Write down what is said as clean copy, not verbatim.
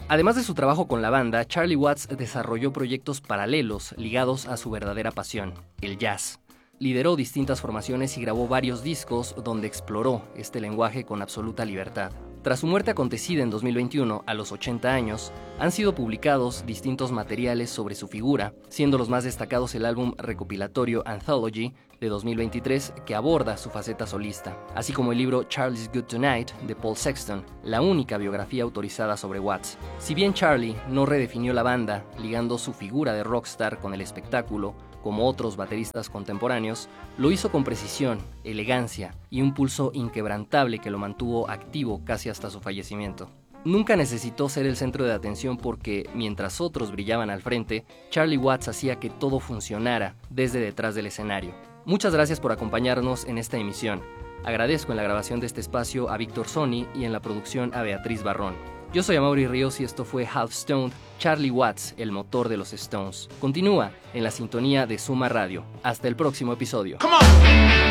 Además de su trabajo con la banda, Charlie Watts desarrolló proyectos paralelos ligados a su verdadera pasión, el jazz. Lideró distintas formaciones y grabó varios discos donde exploró este lenguaje con absoluta libertad. Tras su muerte acontecida en 2021, a los 80 años, han sido publicados distintos materiales sobre su figura, siendo los más destacados el álbum recopilatorio Anthology de 2023, que aborda su faceta solista, así como el libro Charlie's Good Tonight de Paul Sexton, la única biografía autorizada sobre Watts. Si bien Charlie no redefinió la banda, ligando su figura de rockstar con el espectáculo, como otros bateristas contemporáneos, lo hizo con precisión, elegancia y un pulso inquebrantable que lo mantuvo activo casi hasta su fallecimiento. Nunca necesitó ser el centro de atención porque, mientras otros brillaban al frente, Charlie Watts hacía que todo funcionara desde detrás del escenario. Muchas gracias por acompañarnos en esta emisión. Agradezco en la grabación de este espacio a Víctor Sony y en la producción a Beatriz Barrón. Yo soy Amaury Ríos y esto fue Half Stoned, Charlie Watts, el motor de los Stones. Continúa en la sintonía de Suma Radio. Hasta el próximo episodio.